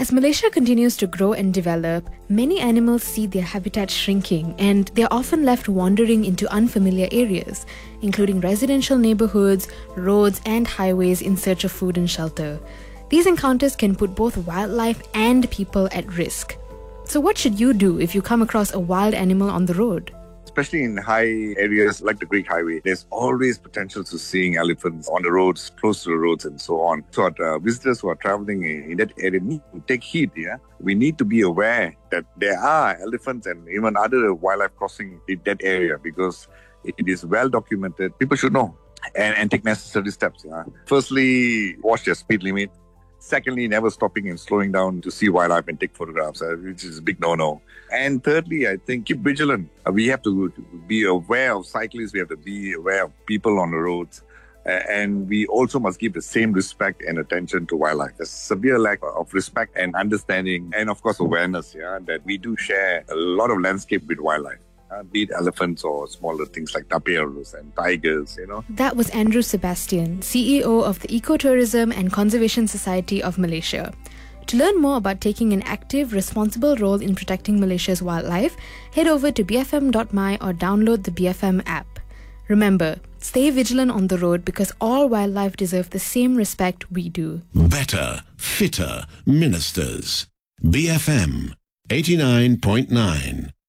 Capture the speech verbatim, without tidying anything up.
As Malaysia continues to grow and develop, many animals see their habitat shrinking and they're often left wandering into unfamiliar areas, including residential neighborhoods, roads and highways in search of food and shelter. These encounters can put both wildlife and people at risk. So what should you do if you come across a wild animal on the road? Especially in high areas like the Greek Highway, there's always potential to seeing elephants on the roads, close to the roads and so on. So uh, visitors who are traveling in, in that area need to take heed. Yeah, we need to be aware that there are elephants and even other wildlife crossing in that area because it is well documented. People should know and, and take necessary steps. Yeah. Firstly, watch their speed limit. Secondly, never stopping and slowing down to see wildlife and take photographs, uh, which is a big no-no. And thirdly, I think keep vigilant. Uh, we have to be aware of cyclists. We have to be aware of people on the roads. Uh, and we also must give the same respect and attention to wildlife. There's severe lack of respect and understanding and, of course, awareness, yeah, that we do share a lot of landscape with wildlife. Uh, be it elephants or smaller things like tapirs and tigers, you know. That was Andrew Sebastian, C E O of the Ecotourism and Conservation Society of Malaysia. To learn more about taking an active, responsible role in protecting Malaysia's wildlife, head over to b f m dot my or download the B F M app. Remember, stay vigilant on the road because all wildlife deserve the same respect we do. Better, fitter ministers. B F M eighty-nine point nine.